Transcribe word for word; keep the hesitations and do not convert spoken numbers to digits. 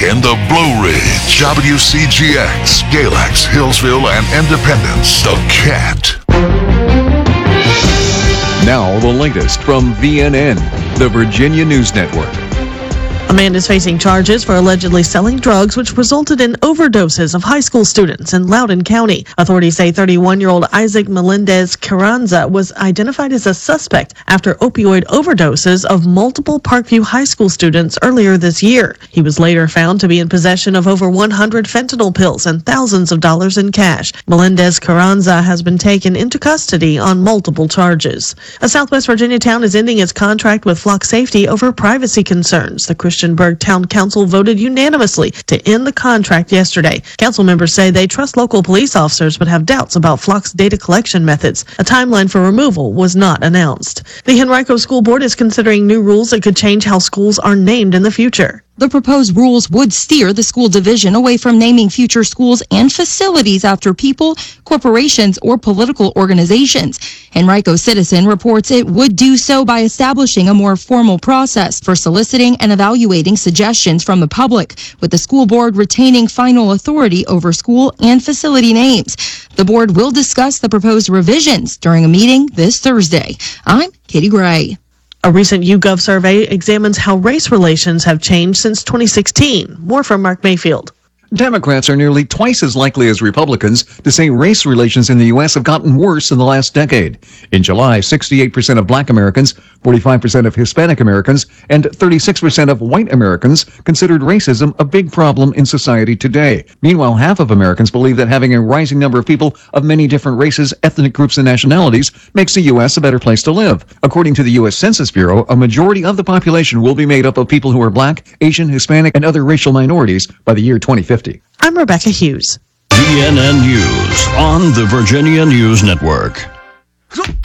in the Blue Ridge, W C G X, Galax, Hillsville, and Independence. The Cat. Now the latest from V N N, the Virginia News Network. A man is facing charges for allegedly selling drugs which resulted in overdoses of high school students in Loudoun County. Authorities say thirty-one-year-old Isaac Melendez Carranza was identified as a suspect after opioid overdoses of multiple Parkview High School students earlier this year. He was later found to be in possession of over one hundred fentanyl pills and thousands of dollars in cash. Melendez Carranza has been taken into custody on multiple charges. A Southwest Virginia town is ending its contract with Flock Safety over privacy concerns. The Christian Christiansburg Town Council voted unanimously to end the contract yesterday. Council members say they trust local police officers but have doubts about Flock's data collection methods. A timeline for removal was not announced. The Henrico School Board is considering new rules that could change how schools are named in the future. The proposed rules would steer the school division away from naming future schools and facilities after people, corporations, or political organizations. Henrico Citizen reports it would do so by establishing a more formal process for soliciting and evaluating suggestions from the public, with the school board retaining final authority over school and facility names. The board will discuss the proposed revisions during a meeting this Thursday. I'm Katie Gray. A recent YouGov survey examines how race relations have changed since twenty sixteen. More from Mark Mayfield. Democrats are nearly twice as likely as Republicans to say race relations in the U S have gotten worse in the last decade. In July, sixty-eight percent of Black Americans, forty-five percent of Hispanic Americans, and thirty-six percent of white Americans considered racism a big problem in society today. Meanwhile, half of Americans believe that having a rising number of people of many different races, ethnic groups, and nationalities makes the U S a better place to live. According to the U S Census Bureau, a majority of the population will be made up of people who are Black, Asian, Hispanic, and other racial minorities by the year twenty fifty. I'm Rebecca Hughes. V N N News on the Virginia News Network.